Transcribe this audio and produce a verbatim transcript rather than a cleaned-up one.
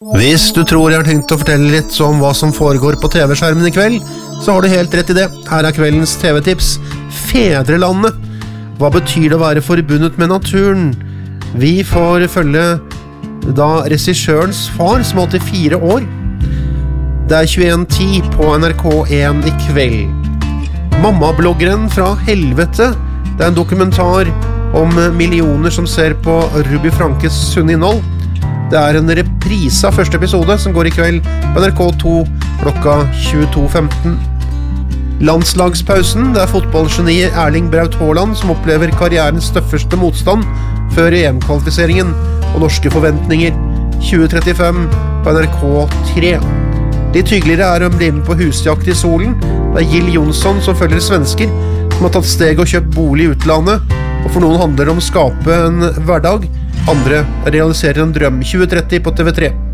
Hvis du tror jeg har tenkt å fortelle litt om hva som foregår på T V-skjermen i kveld, så har du helt rett i det. Her er kveldens T V-tips. Fedrelandet. Hva betyr det å være forbundet med naturen? Vi får følge da regissørens far, som er åttifire år. Det er tjueen ti på N R K én i kveld. Mamma-bloggeren fra helvete. Det er en dokumentar om millioner som ser på Ruby Frankes sunne innhold. Det er en reprise av første episode som går i kveld på N R K to klokka tjueto femten. Landslagspausen, det er fotballgeniet Erling Braut Haaland som opplever karrierens største motstand før E M-kvalifiseringen og norske forventninger. tjue trettifem på N R K tre. Litt hyggeligere er å bli med på husjakt i solen. Det er Jill Johnson som følger svensker som har tatt steg og kjøpt bolig i utlandet, og for noen handler det om å skape en hverdag. Andre realiserer en drøm. tjue tretti på T V tre.